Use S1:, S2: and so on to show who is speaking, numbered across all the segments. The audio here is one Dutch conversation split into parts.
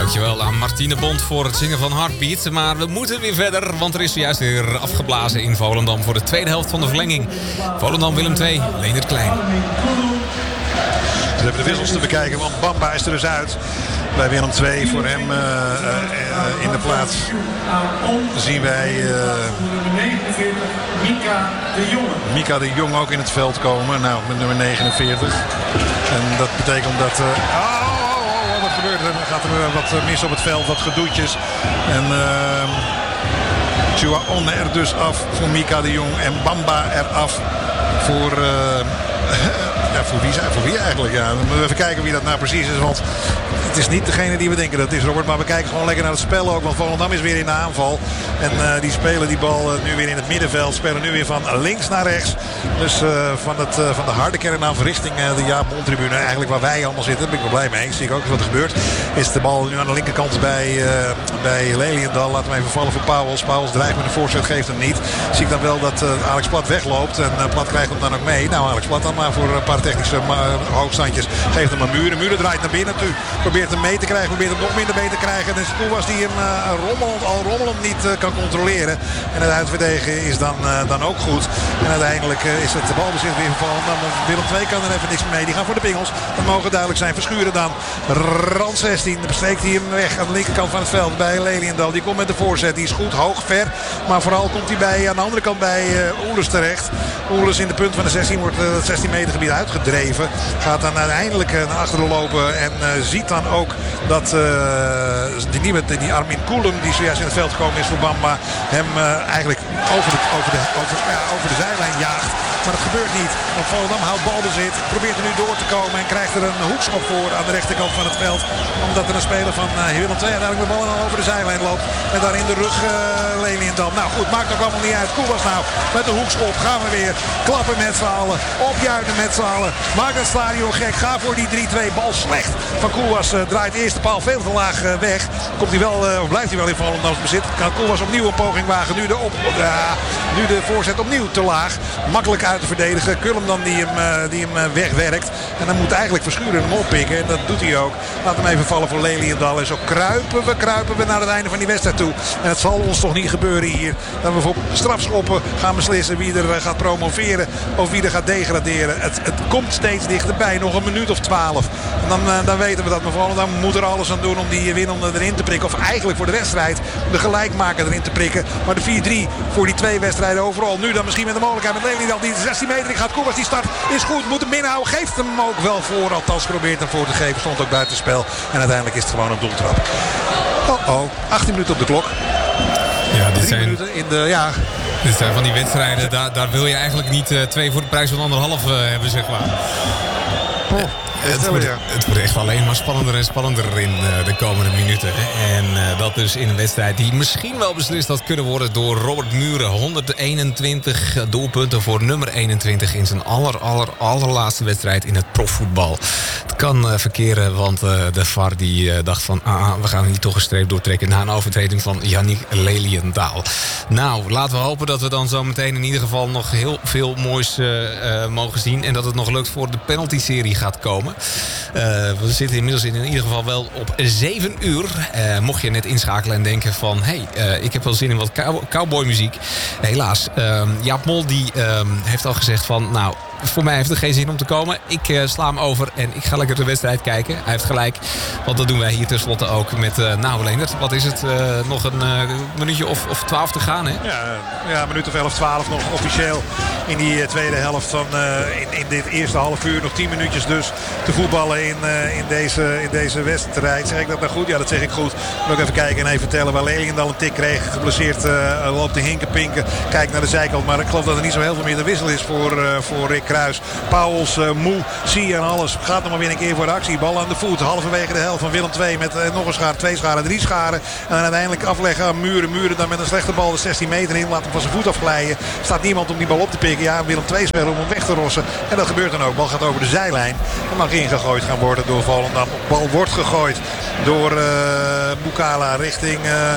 S1: Dankjewel aan Martine Bond voor het zingen van Heartbeat. Maar we moeten weer verder, want er is juist weer afgeblazen in Volendam voor de tweede helft van de verlenging. Volendam Willem II, Leendert Klein.
S2: We hebben de wissels te bekijken, want Bamba is er dus uit. Bij Willem II voor hem in de plaats zien wij Mika de Jong ook in het veld komen. Nou, met nummer 49. En dat betekent dat... wat gebeurt er? Gaat er wat mis op het veld, wat gedoetjes. En Chouaon er dus af voor Mika de Jong. En Bamba eraf voor... voor wie eigenlijk? Ja. Dan moeten we even kijken wie dat nou precies is. Want het is niet degene die we denken dat het is, Robert. Maar we kijken gewoon lekker naar het spel ook. Want Volendam is weer in de aanval. En die spelen die bal nu weer in het middenveld. Spelen nu weer van links naar rechts. Dus van de harde kern af richting de Jaap Bond-tribune. Eigenlijk waar wij allemaal zitten. Daar ben ik wel blij mee. Zie ik ook wat er gebeurt. Is de bal nu aan de linkerkant bij Leliendal. Laten we even vallen voor Pauwels. Pauwels dreigt met een voorzet. Geeft hem niet. Zie ik dan wel dat Alex Plat wegloopt. En Plat krijgt hem dan ook mee. Nou, Alex Plat dan maar voor een paar technische hoogstandjes. Geeft hem aan Muren. Muren draait naar binnen toe. Probeert hem mee te krijgen. Probeert hem nog minder mee te krijgen. En het was die hem rommelend niet kan controleren. En het uitverdedigen is dan ook goed. En uiteindelijk is het balbezit weer gevallen. Dan Willem II kan er even niks mee. Die gaan voor de pingels. Dat mogen duidelijk zijn. Verschuren dan. Rand 16. Steekt hij hem weg aan de linkerkant van het veld bij Leliendal. Die komt met de voorzet. Die is goed. Hoog, ver. Maar vooral komt hij aan de andere kant bij Oelers terecht. Oelers in de punt van de 16 wordt het 16 meter gebied uitgedreven. Gaat dan uiteindelijk naar achteren lopen. En ziet dan ook dat die Armin Koelum, die zojuist in het veld gekomen is voor Bamba, hem eigenlijk over de zijlijn jaagt. Maar dat gebeurt niet. Want Volendam houdt balbezit. Probeert er nu door te komen. En krijgt er een hoekschop voor aan de rechterkant van het veld. Omdat er een speler van Willem II uiteindelijk de bal over de zijlijn loopt. En daar in de rug Leliendal. Nou goed, maakt ook allemaal niet uit. Koelwas nou met de hoekschop. Gaan we weer. Klappen met z'n allen. Opjuichen met z'n allen. Maak het stadion gek. Ga voor die 3-2. Bal slecht van Koelwas. Draait de eerste paal veel te laag weg. Komt hij wel, of blijft hij wel in Volendams bezit. Kan Koelwas opnieuw een poging wagen. Nu de voorzet opnieuw te laag. Makkelijk uit te verdedigen. Kullum dan die hem wegwerkt. En dan moet eigenlijk Verschuren hem oppikken. En dat doet hij ook. Laat hem even vallen voor Leliendal. En zo kruipen we naar het einde van die wedstrijd toe. En het zal ons toch niet gebeuren hier. Dat we voor strafschoppen gaan beslissen wie er gaat promoveren. Of wie er gaat degraderen. Het komt steeds dichterbij. Nog een minuut of 12. En dan weten we dat. Maar vooral dan moet er alles aan doen om die winnende erin te prikken. Of eigenlijk voor de wedstrijd om de gelijkmaker erin te prikken. Maar de 4-3 voor die twee wedstrijden overal. Nu dan misschien met de mogelijkheid met Leliendal die 16 meter in gaat. Koelwas die start is goed. Moet hem binnenhouden. Geeft hem ook wel voor. Althans probeert hem voor te geven. Stond ook buitenspel. En uiteindelijk is het gewoon een doeltrap. 18 minuten op de klok.
S1: Ja, dit
S2: 3
S1: zijn...
S2: minuten in de... Ja.
S1: Dit zijn van die wedstrijden, daar wil je eigenlijk niet 2 voor de prijs van 1,5 hebben, zeg maar. Het wordt echt alleen maar spannender en spannender in de komende minuten. En dat dus in een wedstrijd die misschien wel beslist had kunnen worden door Robert Muren. 121 doelpunten voor nummer 21 in zijn allerlaatste wedstrijd in het profvoetbal. Het kan verkeren, want de VAR die dacht van we gaan hier toch een streep doortrekken na een overtreding van Yannick Leliendaal. Nou, laten we hopen dat we dan zo meteen in ieder geval nog heel veel moois mogen zien. En dat het nog lukt voor de penalty-serie gaat komen. We zitten inmiddels in ieder geval wel op 7 uur. Mocht je net inschakelen en denken van... ik heb wel zin in wat cowboymuziek. Helaas, Jaap Mol die heeft al gezegd van... Nou, voor mij heeft het geen zin om te komen. Ik sla hem over en ik ga lekker de wedstrijd kijken. Hij heeft gelijk, want dat doen wij hier tenslotte ook met... Leendert, wat is het? Nog een minuutje of 12 te gaan, hè?
S2: Ja, een minuut of 11, 12 nog officieel in die tweede helft van... in dit eerste half uur nog 10 minuutjes dus te voetballen in deze wedstrijd. Zeg ik dat nou goed? Ja, dat zeg ik goed. Ik moet ook even kijken en even vertellen waar Leliendal een tik kreeg. Geblesseerd loopt de hinken pinken. Kijk naar de zijkant, maar ik geloof dat er niet zo heel veel meer te wisselen is voor Rick Kruis. Pauwels, moe, zie je en alles. Gaat nog maar weer een keer voor de actie. Bal aan de voet. Halverwege de helft van Willem II met nog een schaar, 2 scharen, 3 scharen. En dan uiteindelijk afleggen aan Muren. Muren dan met een slechte bal de 16 meter in. Laat hem van zijn voet afglijden. Staat niemand om die bal op te pikken. Ja, Willem II spelen om hem weg te rossen. En dat gebeurt dan ook. Bal gaat over de zijlijn. En mag ingegooid gaan worden door Volendam. Bal wordt gegooid door Bukala richting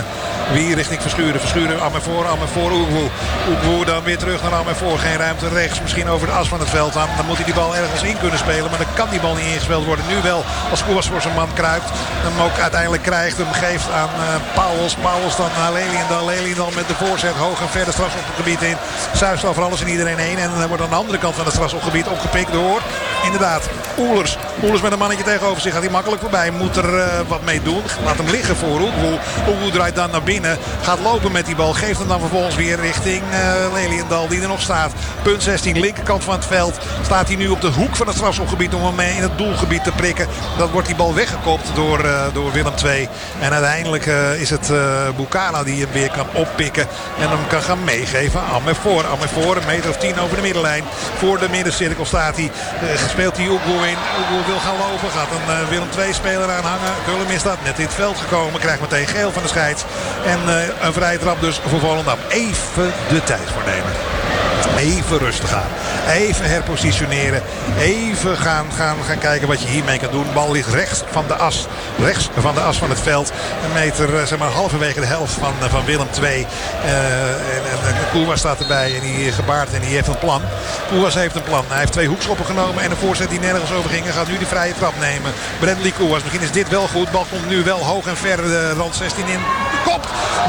S2: Wie richting Verschuren. Verschuren Amervoor, Oegwoe. Oegwoe dan weer terug naar Amervoor. Geen ruimte rechts. Misschien over de as van het veld aan. Dan moet hij die bal ergens in kunnen spelen. Maar dan kan die bal niet ingespeeld worden. Nu wel als Koewas voor zijn man kruipt. Hem ook uiteindelijk krijgt. Hem geeft aan Pauwels. Pauwels dan naar Leliendal. Leliendal met de voorzet hoog en verder strafschopgebied in. Zuist over alles en iedereen heen. En dan wordt aan de andere kant van het strafschopgebied opgepikt door inderdaad Oelers. Oelers met een mannetje tegenover zich. Gaat hij makkelijk voorbij. Moet er wat mee doen. Laat hem liggen voor Oegwoe. Oegwoe draait dan naar binnen. Gaat lopen met die bal. Geeft hem dan vervolgens weer richting Leliendal die er nog staat. Punt 16, linkerkant van het veld. Staat hij nu op de hoek van het strafschopgebied om hem mee in het doelgebied te prikken. Dan wordt die bal weggekopt door Willem II. En uiteindelijk is het Bukala die hem weer kan oppikken. En hem kan gaan meegeven. Amervoor, een meter of 10 over de middenlijn. Voor de middencirkel staat hij. Speelt hij Oegwoe in. Oegwoe wil gaan lopen. Gaat een Willem II-speler aanhangen. Kullen is dat net in het veld gekomen. Krijgt meteen geel van de scheids. En een vrije trap dus voor Volendam. Even de tijd voor nemen. Even rustig aan. Even herpositioneren. Even gaan kijken wat je hiermee kan doen. De bal ligt rechts van de as. Rechts van de as van het veld. Een meter, zeg maar halverwege de helft van Willem II. En Koewas staat erbij en die gebaart en die heeft een plan. Koewas heeft een plan. Hij heeft 2 hoekschoppen genomen en een voorzet die nergens over ging. En gaat nu de vrije trap nemen. Bradley Koewas. Misschien is dit wel goed. De bal komt nu wel hoog en ver de rand 16 in. Kopt!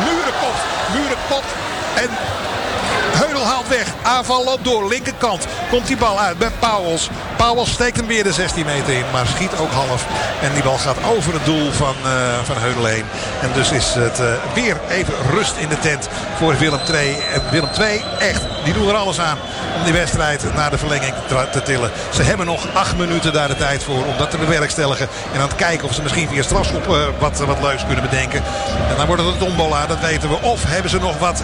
S2: Muren kopt. En Heudel haalt weg. Aanval loopt door. Linkerkant. Komt die bal uit bij Pauwels. Pauwels steekt hem weer de 16 meter in. Maar schiet ook half. En die bal gaat over het doel van Heudel heen. En dus is het weer even rust in de tent voor Willem II. En Willem II, echt, die doen er alles aan om die wedstrijd naar de verlenging te tillen. Ze hebben nog 8 minuten daar de tijd voor om dat te bewerkstelligen. En aan het kijken of ze misschien via strafschop wat leuks kunnen bedenken. En dan wordt het een tombola, dat weten we. Of hebben ze nog wat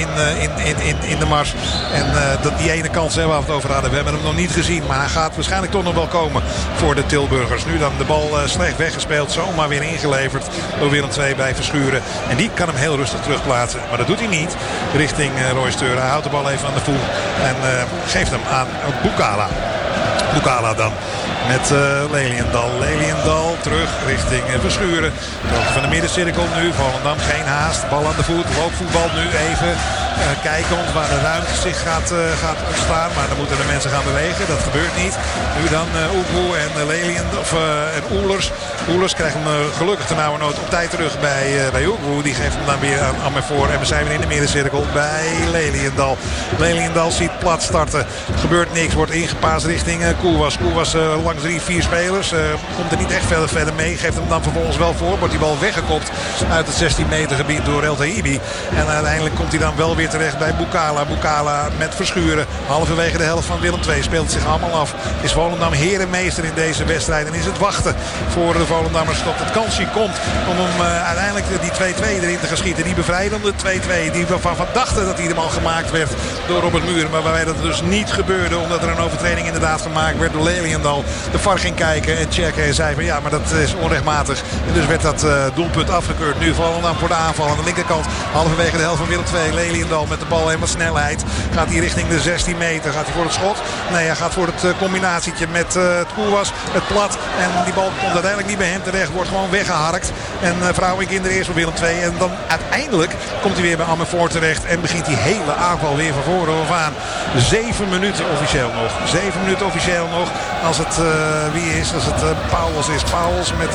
S2: in de mars. En die ene kans hebben we het over hadden. We hebben hem nog niet gezien. Maar hij gaat waarschijnlijk toch nog wel komen voor de Tilburgers. Nu dan de bal slecht weggespeeld. Zomaar weer ingeleverd door Willem II bij Verschuren. En die kan hem heel rustig terugplaatsen. Maar dat doet hij niet richting Roy Steur. Hij houdt de bal even aan de voet. En geeft hem aan Bukala. Bukala dan. Met Leliendal. Leliendal terug richting Verschuren. Van de middencirkel nu. Volendam geen haast. Bal aan de voet. Loopvoetbal nu even. Kijkend waar de ruimte zich gaat ontstaan. Maar dan moeten de mensen gaan bewegen. Dat gebeurt niet. Nu dan Oegwoe en en Oelers. Oelers krijgt hem gelukkig ternauwernood op tijd terug bij Oegwoe. Die geeft hem dan weer aan Amervoor. En we zijn weer in de middencirkel bij Leliendal. Leliendal ziet plat starten. Gebeurt niks. Wordt ingepaasd richting Koewas. Koewas langs 3-4 spelers. Komt er niet echt verder mee. Geeft hem dan vervolgens wel voor. Wordt die bal weggekopt uit het 16 meter gebied door El Taibi. En uiteindelijk komt hij dan wel weer terecht bij Bukala. Bukala met Verschuren. Halverwege de helft van Willem II speelt het zich allemaal af. Is Volendam herenmeester in deze wedstrijd. En is het wachten voor de Volendammers tot het kansje komt om hem uiteindelijk die 2-2 erin te gaan schieten. Die bevrijdende 2-2 die we van dachten dat hij de bal gemaakt werd door Robert Muren. Maar waarbij dat dus niet gebeurde omdat er een overtreding inderdaad gemaakt werd door Leliendal. De VAR ging kijken en checken en zei van ja, maar dat is onrechtmatig. En dus werd dat doelpunt afgekeurd. Nu Volendam voor de aanval aan de linkerkant. Halverwege de helft van Willem II. Leliendal met de bal en wat snelheid. Gaat hij richting de 16 meter. Gaat hij voor het schot? Nee, hij gaat voor het combinatietje met het Koewas. Het plat. En die bal komt uiteindelijk niet bij hem terecht. Wordt gewoon weggeharkt. En Vrouwink in de eerste voor Willem II. En dan uiteindelijk komt hij weer bij Amervoor terecht. En begint die hele aanval weer van voren af aan. 7 minuten officieel nog. 7 minuten officieel nog. Als het wie is? Als het Pauwels is. Pauwels met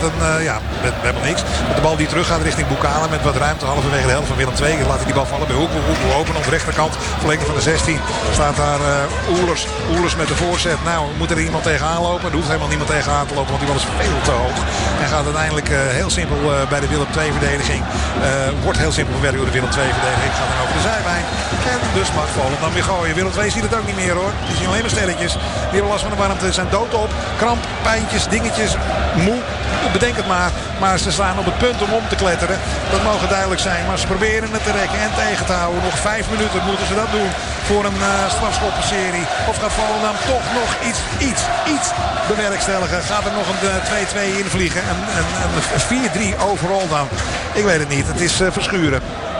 S2: helemaal niks. Met de bal die terug gaat richting Bukala. Met wat ruimte halverwege de helft van Willem II. Laat hij die bal vallen bij Hoek open op de rechterkant. Verlenging van de 16. Staat daar Oelers. Oelers met de voorzet. Nou, moet er iemand tegenaan lopen? Er hoeft helemaal niemand tegenaan te lopen. Want die bal is veel te hoog. En gaat uiteindelijk heel simpel bij de Willem II verdediging. Wordt heel simpel verwerkt door de Willem II verdediging. Gaat dan over de zijlijn. En dus mag Volendam weer gooien. Willem II ziet het ook niet meer hoor. Die zien alleen maar stelletjes. Die hebben last van de warmte. Zijn dood op. Kramp, pijntjes, dingetjes. Moe. Bedenk het maar. Maar ze staan op het punt om te kletteren. Dat mogen duidelijk zijn. Maar ze proberen het te rekken en tegen te houden. Nog 5 minuten moeten ze dat doen voor een strafschoppenserie. Of gaat Volendam toch nog iets bewerkstelligen? Gaat er nog een 2-2 invliegen? Een 4-3 overall dan? Ik weet het niet. Het is Verschuren.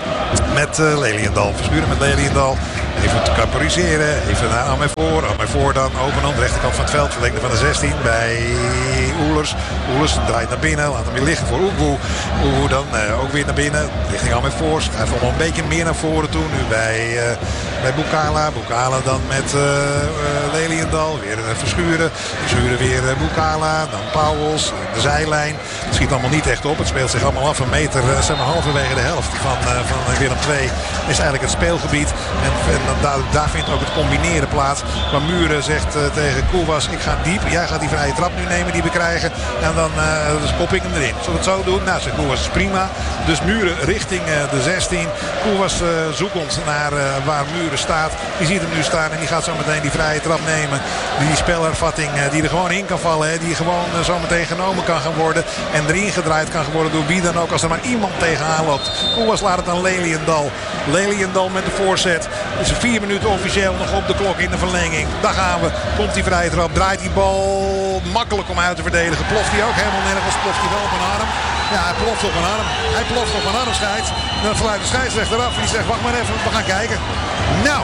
S2: met Leliendal. Verschuren met Leliendal. Even te caporiseren. Even naar Amévoor dan open de rechterkant van het veld. Verlengde van de 16 bij Oelers. Oelers draait naar binnen. Laat hem weer liggen voor Oegwu. Oegwu dan ook weer naar binnen. Richting Amévoor. Schuift allemaal een beetje meer naar voren toe. Nu bij Bukala. Bukala dan met Leliendal. Weer Verschuren. Verschuren weer Bukala. Dan Pauwels. De zijlijn. Het schiet allemaal niet echt op. Het speelt zich allemaal af een meter. Zeg maar halverwege de helft van Willem II. Is eigenlijk het speelgebied. En daar vindt ook het combineren plaats. Waar Muren zegt tegen Koelwas, ik ga diep. Jij gaat die vrije trap nu nemen die we krijgen. En dan kop ik hem erin. Zullen we het zo doen? Nou, zegt Koelwas, is prima. Dus Muren richting de 16. Koelwas zoekend naar waar Muren staat. Die ziet hem nu staan en die gaat zo meteen die vrije trap nemen. Die spelervatting die er gewoon in kan vallen. Hè, die gewoon zo meteen genomen kan gaan worden. En erin gedraaid kan worden door wie dan ook. Als er maar iemand tegenaan loopt. Koelwas laat het aan Leliendal. Leliendal met de voorzet. Dus 4 minuten officieel nog op de klok in de verlenging. Daar gaan we. Komt die vrije trap. Draait die bal makkelijk om uit te verdedigen. Ploft hij ook helemaal nergens. Ploft hij wel op een arm. Ja, hij ploft op een arm. Hij ploft op een arm, scheids. En dan fluit de scheidsrechter af. En die zegt, wacht maar even. We gaan kijken. Nou.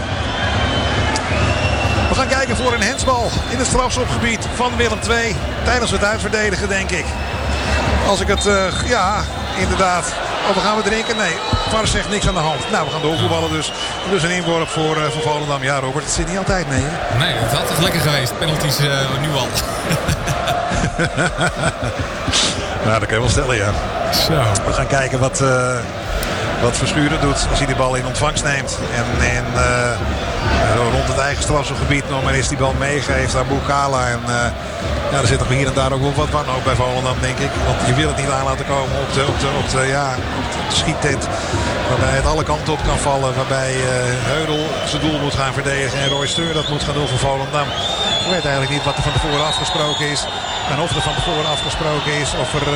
S2: We gaan kijken voor een handsbal in het strafschopgebied van Willem II. Tijdens het uitverdedigen, denk ik. Als ik het, inderdaad. Oh, we gaan we drinken? Nee, VAR zegt niks aan de hand. Nou, we gaan doorvoetballen dus. Dus een inworp voor Volendam. Ja, Robert, het zit niet altijd mee, hè?
S1: Nee, het had toch lekker geweest. Penalties nu al.
S2: Nou, dat kun je wel stellen, ja.
S1: Zo.
S2: We gaan kijken wat Verschuren doet als hij die bal in ontvangst neemt. En rond het eigen strafschopgebied nog maar eens die bal meegeeft aan Bukala. En er zit nog hier en daar ook wel wat wanhoop bij Volendam, denk ik. Want je wil het niet aan laten komen op de schiettent. Waarbij het alle kanten op kan vallen. Waarbij Heudel zijn doel moet gaan verdedigen. En Roy Steur dat moet gaan doen voor Volendam. Ik weet eigenlijk niet wat er van tevoren afgesproken is. En of er van tevoren afgesproken is. Of er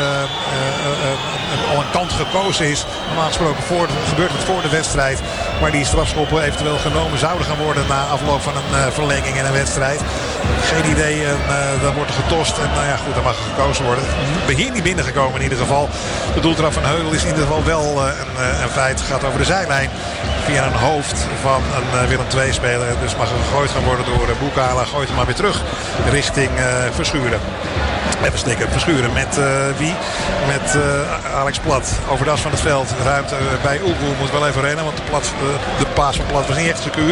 S2: al een kant gekozen is. Normaal gesproken gebeurt het voor de wedstrijd. Waar die strafschoppen eventueel genomen zouden gaan worden na afloop van een verlenging in een wedstrijd. Geen idee. Dan wordt er getost. En nou ja, goed, dan mag er gekozen worden. Hier niet binnengekomen in ieder geval. De doeltrap van Heudel is in ieder geval wel een feit. Het gaat over de zijlijn. Via een hoofd van een Willem II-speler. Dus mag er gegooid gaan worden door Bukala. Gooit hem maar weer terug richting Verschuren. Even stikken, Verschuren met wie? Met Alex Plat. Over de as van het veld. Ruimte bij Oegwu moet wel even rennen. Want de paas van Plat was niet echt secuur.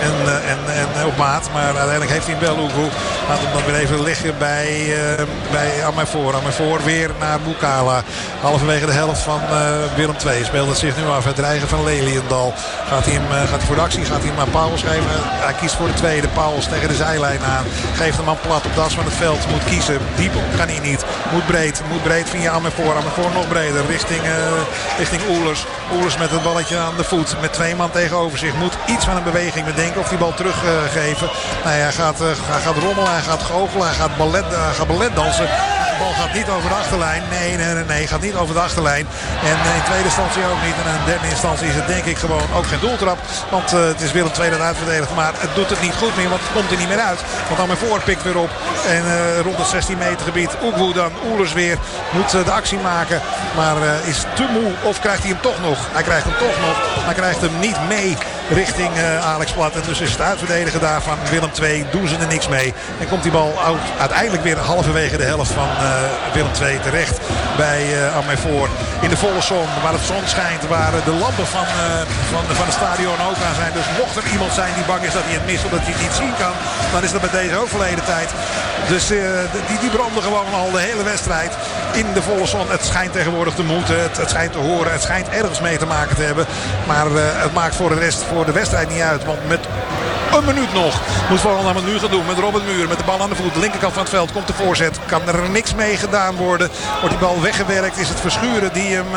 S2: En op maat. Maar uiteindelijk heeft hij hem wel Oegwu. Laat hem dan weer even liggen bij Amévoor. Amévoor weer naar Bukala. Halverwege de helft van Willem II. Speelt het zich nu af. Het dreigen van Leliendal. Gaat hij voor de actie? Gaat hij hem aan Pauwels geven? Hij kiest voor de tweede. Pauwels tegen de zijlijn aan. Geeft hem aan Plat op de as van het veld. Moet kiezen. Diep kan hij niet. Moet breed via Amévoor. Amévoor nog breder. Richting Oelers. Oelers met het balletje aan de voet. Met 2 man tegenover zich. Moet iets van een beweging bedenken. Of die bal teruggeven. Hij gaat rommelen. Hij gaat goochelen. Hij gaat ballet dansen. De bal gaat niet over de achterlijn. Nee. Gaat niet over de achterlijn. En in tweede instantie ook niet. En in derde instantie is het denk ik gewoon ook geen doeltrap. Want het is Willem II dat uitverdedigt. Maar het doet het niet goed meer. Want het komt er niet meer uit. Want Amévoor pikt weer op. En rond het 16 meter gebied. Oegwu dan. Oelers weer. Moet de actie maken. Maar is te moe. Of krijgt hij hem toch nog? Hij krijgt hem toch nog. Hij krijgt hem niet mee richting Alex Plat. En dus is het uitverdedigen daar van Willem II. Doen ze er niks mee. En komt die bal uiteindelijk weer halverwege de helft van Willem II terecht. Bij Amévoor. In de volle zon. Waar het zon schijnt. Waar de lampen van het stadion ook aan zijn. Dus mocht er iemand zijn die bang is dat hij het mist. Omdat hij het niet zien kan. Dan is dat bij deze ook verleden tijd. Dus die branden gewoon al de hele wedstrijd in de volle zon. Het schijnt tegenwoordig te moeten. Het schijnt te horen. Het schijnt ergens mee te maken te hebben. Maar het maakt voor de rest voor de wedstrijd niet uit. Want met een minuut nog moet Volendam het nu gaan doen. Met Robert Muur met de bal aan de voet. De linkerkant van het veld komt de voorzet. Kan er niks mee gedaan worden. Wordt die bal weggewerkt. Is het Verschuren die hem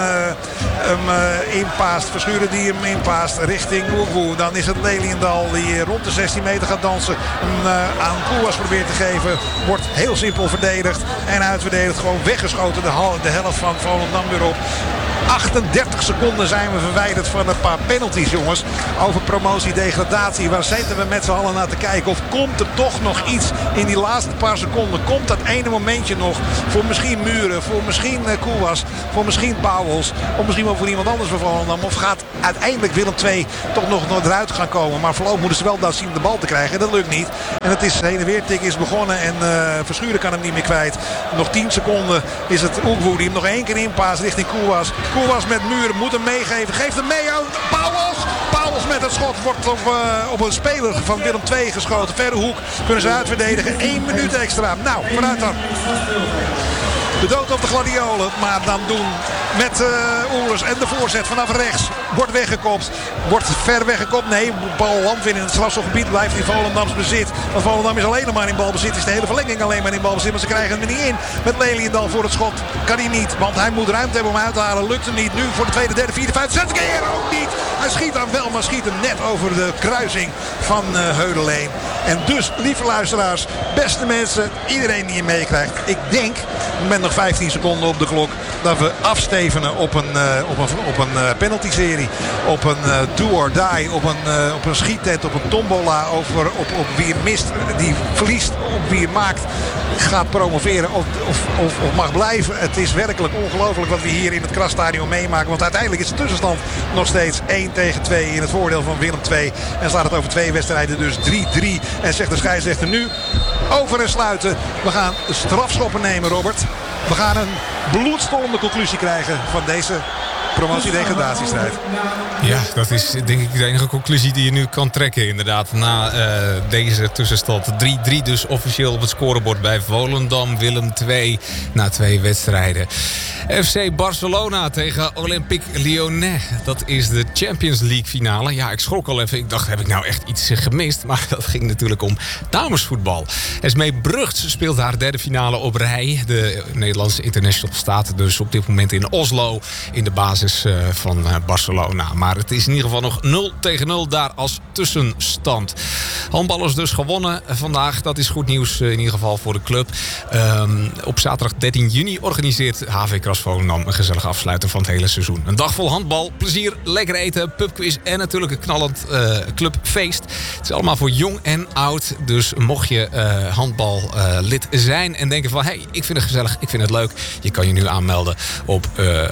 S2: inpaast. Verschuren die hem inpaast richting Oegwu. Dan is het Leliendal die rond de 16 meter gaat dansen. Aan Koelwas probeert te geven. Wordt heel simpel verdedigd. En uitverdedigd. Gewoon weggeschoten de helft van Volendam weer op. 38 seconden zijn we verwijderd van een paar penalties, jongens. Over promotie-degradatie. Waar zitten we met z'n allen naar te kijken? Of komt er toch nog iets in die laatste paar seconden? Komt dat ene momentje nog voor misschien Muren, voor misschien Koewas, voor misschien Pauwels, of misschien wel voor iemand anders van Volendam? Of gaat uiteindelijk Willem II toch nog eruit gaan komen? Maar voorlopig moeten ze wel dat zien de bal te krijgen. En dat lukt niet. En het is heen en weer tik is begonnen en Verschuren kan hem niet meer kwijt. Nog 10 seconden is het Oegwoe die hem nog 1 keer inpaast richting Koewas. Koewas met Muren moet hem meegeven. Geeft hem mee aan Pauwels. Pauwels met het schot wordt op een speler van Willem II geschoten. Verre hoek kunnen ze uitverdedigen. 1 minuut extra. Nou, vooruit dan. De dood op de gladiolen. Maar dan doen met Oelers en de voorzet vanaf rechts. Wordt weggekopt. Wordt ver weggekopt. Nee, bal landt weer in het strafschopgebied. Blijft in Volendams bezit. Want Volendam is alleen maar in balbezit. Is de hele verlenging alleen maar in balbezit. Maar ze krijgen hem er niet in. Met Leliendal voor het schot. Kan hij niet. Want hij moet ruimte hebben om uit te halen. Lukt hem niet. Nu voor de tweede, derde, vierde, vijfde, zesde keer ook niet. Hij schiet dan wel. Maar schiet hem net over de kruising van Heudeleen. En dus, lieve luisteraars. Beste mensen. Iedereen die je meekrijgt. Ik denk, met nog 15 seconden op de klok, dat we afstevenen op een penalty-serie. Op een do or die. Op een schiettent. Op een tombola. Op wie mist, die verliest. Op wie maakt, gaat promoveren of mag blijven. Het is werkelijk ongelooflijk wat we hier in het Krasstadion meemaken. Want uiteindelijk is de tussenstand nog steeds 1-2 in het voordeel van Willem II. En staat het over 2 wedstrijden dus 3-3. En zegt de scheidsrechter nu over en sluiten. We gaan strafschoppen nemen, Robert. We gaan een bloedstollende conclusie krijgen van deze promotie-degradatiestrijd.
S1: Ja, dat is denk ik de enige conclusie die je nu kan trekken. Inderdaad, na deze tussenstand. 3-3 dus officieel op het scorebord bij Volendam. Willem 2 na 2 wedstrijden. FC Barcelona tegen Olympique Lyonnais. Dat is de Champions League finale. Ja, ik schrok al even. Ik dacht, heb ik nou echt iets gemist? Maar dat ging natuurlijk om damesvoetbal. Esmee Brugts speelt haar derde finale op rij. De Nederlandse international staat dus op dit moment in Oslo in de basis van Barcelona. Maar het is in ieder geval nog 0-0 daar als tussenstand. Handballers dus gewonnen vandaag. Dat is goed nieuws in ieder geval voor de club. Op zaterdag 13 juni organiseert HV Kras Volendam een gezellige afsluiter van het hele seizoen. Een dag vol handbal, plezier, lekker eten, pubquiz en natuurlijk een knallend clubfeest. Het is allemaal voor jong en oud. Dus mocht je handballid zijn en denken van, hey, ik vind het gezellig, ik vind het leuk. Je kan je nu aanmelden op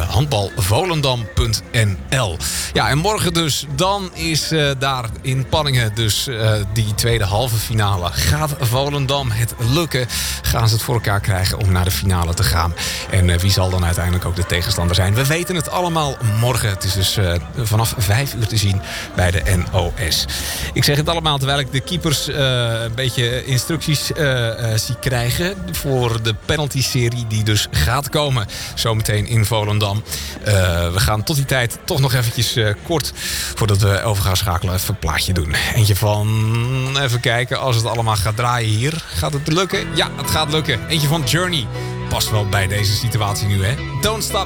S1: handbalvolendam.nl. Ja, en morgen dus, dan is daar in Panningen dus die tweede halve finale. Gaat Volendam het lukken? Gaan ze het voor elkaar krijgen om naar de finale te gaan? En wie zal dan uiteindelijk ook de tegenstander zijn? We weten het allemaal morgen. Het is dus vanaf 5 uur te zien bij de NOS. Ik zeg het allemaal terwijl ik de keepers een beetje instructies zie krijgen voor de penalty-serie die dus gaat komen zometeen in Volendam. We gaan tot die tijd toch nog eventjes kort, voordat we over gaan schakelen, even een plaatje doen. Eentje van, even kijken, als het allemaal gaat draaien hier. Gaat het lukken? Ja, het gaat lukken. Eentje van Journey. Past wel bij deze situatie nu, hè? Don't Stop